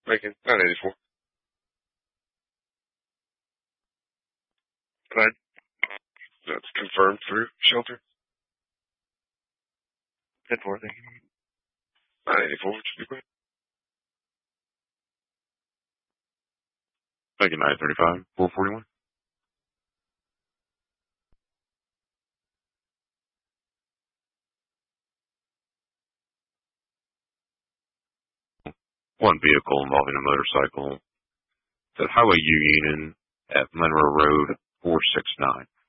Making 984. Right. That's confirmed through shelter. 10-4, thank you. 984, should be quick. Thank you, 935, 441. One vehicle involving a motorcycle at Highway Union at Monroe Road 469.